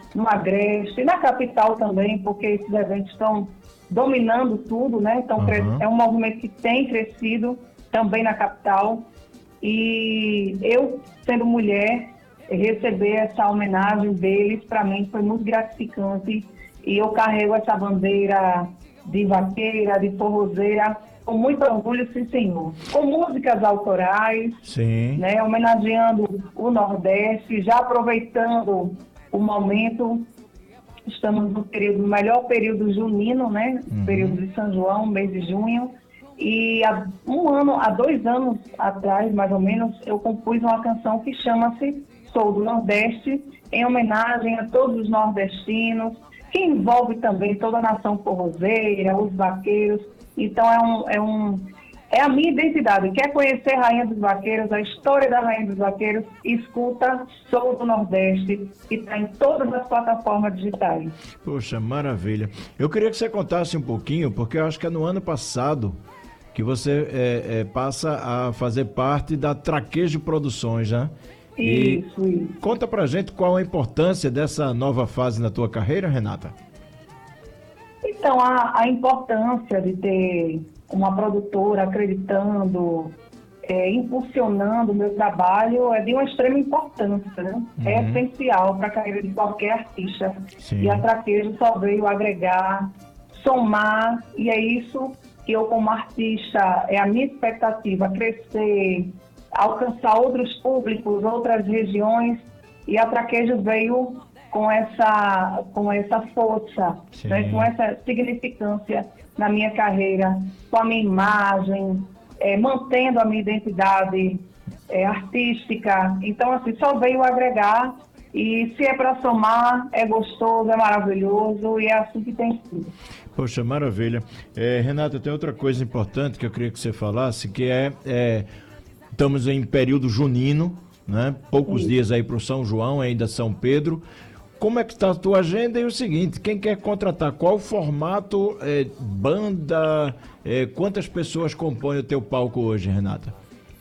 no Agreste, na capital também, porque esses eventos estão dominando tudo, né? Então, é um movimento que tem crescido também na capital. E eu, sendo mulher, receber essa homenagem deles, para mim, foi muito gratificante. E eu carrego essa bandeira de vaqueira, de forrozeira, com muito orgulho, sim, senhor. Com músicas autorais, Sim. né, homenageando o Nordeste, já aproveitando o momento. Estamos no melhor período junino, né? Período de São João, mês de junho. E há 2 anos atrás, mais ou menos, eu compus uma canção que chama-se Sou do Nordeste, em homenagem a todos os nordestinos, que envolve também toda a nação forrozeira, os vaqueiros. Então é a minha identidade. Quer conhecer a Rainha dos Vaqueiros, a história da Rainha dos Vaqueiros, escuta Sou do Nordeste, que está em todas as plataformas digitais. Poxa, maravilha. Eu queria que você contasse um pouquinho, porque eu acho que é no ano passado que você passa a fazer parte da Traquejo Produções, né? Isso. Conta pra gente qual a importância dessa nova fase na tua carreira, Renata. Então, a importância de ter uma produtora acreditando, impulsionando o meu trabalho é de uma extrema importância, né? É essencial para a carreira de qualquer artista. Sim. E a Traquejo só veio agregar, somar, e é isso que eu, como artista, é a minha expectativa, crescer, alcançar outros públicos, outras regiões, e a Traquejo veio com essa força, né, com essa significância na minha carreira, com a minha imagem, mantendo a minha identidade artística. Então, assim, só veio agregar, e se é para somar, é gostoso, é maravilhoso, e é assim que tem sido. Poxa, maravilha. Renata, tem outra coisa importante que eu queria que você falasse, que estamos em período junino, né? Poucos dias aí para o São João, ainda São Pedro. Como é que está a tua agenda? E o seguinte, quem quer contratar, qual o formato, banda, quantas pessoas compõem o teu palco hoje, Renata?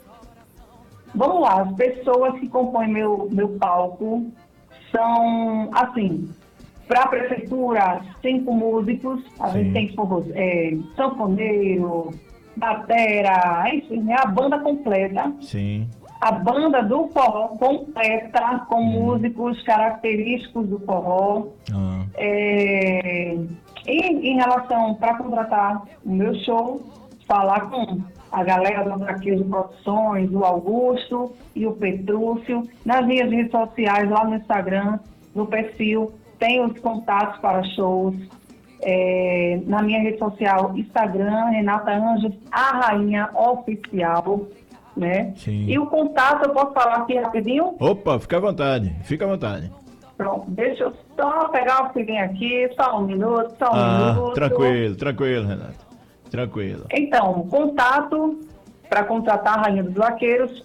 Vamos lá, as pessoas que compõem meu palco são, assim, para a prefeitura, 5 músicos, a gente tem sanfoneiro, batera, enfim, é a banda completa. Sim. A banda do forró completa, com músicos característicos do forró. E em relação para contratar o meu show, falar com a galera do Traquejo Produções, o Augusto e o Petrúcio, nas minhas redes sociais, lá no Instagram, no perfil, tem os contatos para shows. Na minha rede social, Instagram, Renata Anjos, a Rainha Oficial, né? Sim. E o contato, eu posso falar aqui rapidinho? Opa, fica à vontade, fica à vontade. Pronto, deixa eu só pegar o filhinho aqui, só um minuto. Tranquilo, Renata, tranquilo. Então, contato para contratar a Rainha dos Vaqueiros,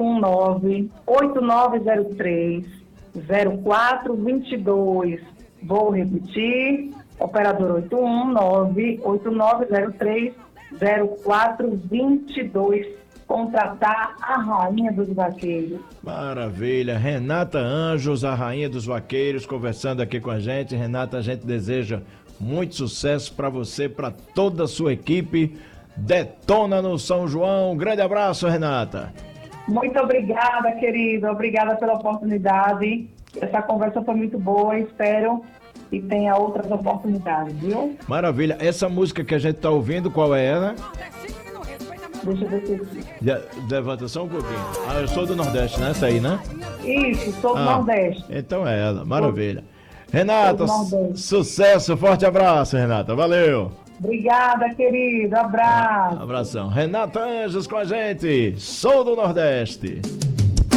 819-8903-0422. Vou repetir, operador 819-8903-0422. Contratar a Rainha dos Vaqueiros. Maravilha, Renata Anjos, a Rainha dos Vaqueiros, conversando aqui com a gente. Renata, a gente deseja muito sucesso para você, para toda a sua equipe. Detona no São João. Um grande abraço, Renata. Muito obrigada, querido. Obrigada pela oportunidade. Essa conversa foi muito boa. Espero que tenha outras oportunidades, viu? Maravilha. Essa música que a gente tá ouvindo, qual é ela? Deixa eu ver se... Levanta só um pouquinho. Eu sou do Nordeste, né? Essa aí, né? Isso, sou do Nordeste. Então é ela. Maravilha. Renata, sucesso. Forte abraço, Renata. Valeu. Obrigada, querido. Abraço. Abração. Renata Anjos com a gente. Sou do Nordeste.